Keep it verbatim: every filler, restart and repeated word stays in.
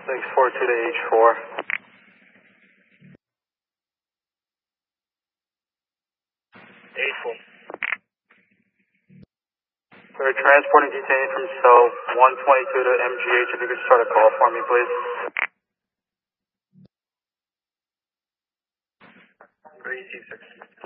six four two to H four. H four. We're transporting detainee from cell one twenty-two to M G H. If you could start a call for me, please. three two six.